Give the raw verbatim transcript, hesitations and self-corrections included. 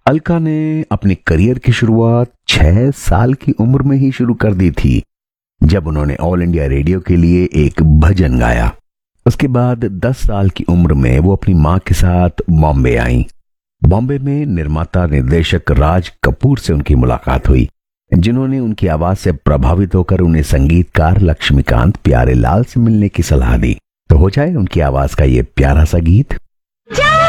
अलका ने अपनी करियर की शुरुआत छह साल की उम्र में ही शुरू कर दी थी, जब उन्होंने ऑल इंडिया रेडियो के लिए एक भजन गाया। उसके बाद दस साल की उम्र में वो अपनी मां के साथ बॉम्बे आईं। बॉम्बे में निर्माता निर्देशक राज कपूर से उनकी मुलाकात हुई, जिन्होंने उनकी आवाज से प्रभावित होकर उन्हें संगीतकार लक्ष्मीकांत प्यारेलाल से मिलने की सलाह दी। तो हो जाए उनकी आवाज का ये प्यारा सा गीत।